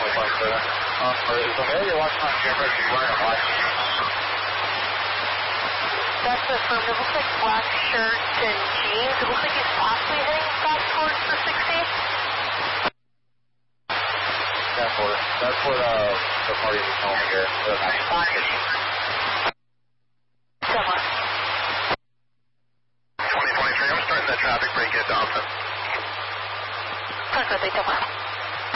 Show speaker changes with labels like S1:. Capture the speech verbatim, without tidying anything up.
S1: Um, or is Amelia watching on camera? She's wearing a black shirt.
S2: That's affirmed. It looks like black shirts and jeans. It looks like he's possibly heading back towards the sixty.
S1: That's what, that's what uh, the party was telling me here. The ninety-five.
S2: Someone.
S1: twenty twenty-three, I'm starting that traffic break at Dobson.
S2: Perfectly, someone.